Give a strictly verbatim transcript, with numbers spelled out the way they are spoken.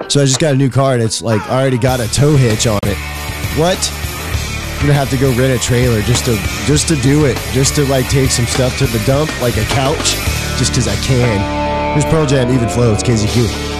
So I just got a new car, and it's like I already got a tow hitch on it. What? I'm gonna have to go rent a trailer just to just to do it, just to like take some stuff to the dump, like a couch, just because I can. Here's Pearl Jam, Even Flow. It's K Z Q.